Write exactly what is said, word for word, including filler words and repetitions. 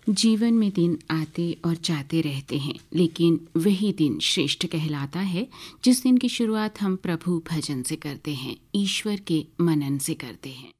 जीवन में दिन आते और जाते रहते हैं, लेकिन वही दिन श्रेष्ठ कहलाता है जिस दिन की शुरुआत हम प्रभु भजन से करते हैं, ईश्वर के मनन से करते हैं।